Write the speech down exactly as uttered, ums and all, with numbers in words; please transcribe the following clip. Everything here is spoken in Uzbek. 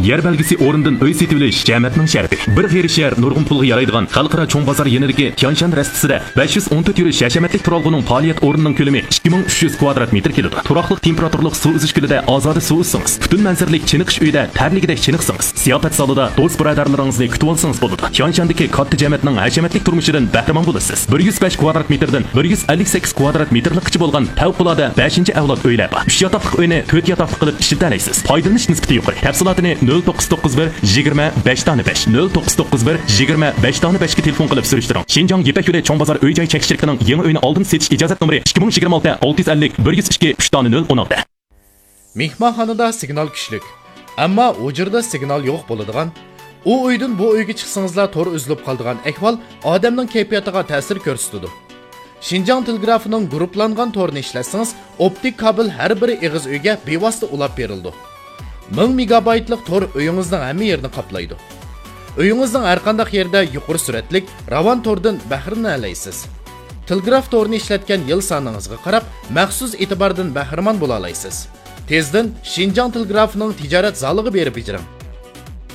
Yer belgisi o'rindan uy setib olish jamoatning sharti. Bir g'ayri shahar nurg'un pulga yaraydigan xalqaro cho'ng bozor yanidagi Tianshan rastasida besh yuz o'n to'rt yurish hashamatlik turalg'uning faoliyat o'rnining ko'lami ikki ming uch yuz kvadrat metr keladi. Turaqliq temperaturlik suv uzish ko'lida ozoda suv uzsangiz, butun manzaralik chiniqish uyida tarligidek chiniqsangiz, ziyofat zalida do'st birodarlaringizni kutib olsangiz bo'ladi. Tianshandagi katta jamoatning hashamatlik turmushidan bahramand bo'lasiz. bir yuz besh kvadrat metrdan bir yuz ellik sakkiz kvadrat metrlikcha bo'lgan favqulodda beshinchi avlod uylar bor. uch yotoqli uyni to'rt yotoqli qilib ishlatalaysiz. Foydalanish nisbati yuqori. Tafsilotini nol to'qqiz to'qqiz bir yigirma besh besh nol to'qqiz to'qqiz bir yigirma besh besh ga telefon qilib surishtiring. Shinjong Yipak yo'li cho'ng bozor uy-joy chekish shirkatining yangi uyini oldin setish ijozat nomeri ikki ming yigirma olti olti yuz ellik bir yuz ikki uch nol o'n olti. Mehmonxonada signal kuchlik, ammo o'jirda signal yo'q bo'ladigan, u uydan bu uyga chiqsangizlar tor uzilib qoladigan ahvol odamning kayfiyatiga ta'sir ko'rsatadi. Shinjong telegrafining guruhlangan torini ishlatsangiz, optik kabel har bir eg'iz uyga bevosita ulab berildi. ming megabaytlik tor uyingizning hamma yerini qoplaydi. Uyingizning har qanday yerda yuqori suratlik ravon tordan bahramlanasiz. Telegraf torini ishlatgan yil soningizga qarab, maxsus e'tibordan bahramand bo'la olasiz. Tezdan Shinjong telegrafining tijorat zaliga berib bejiring.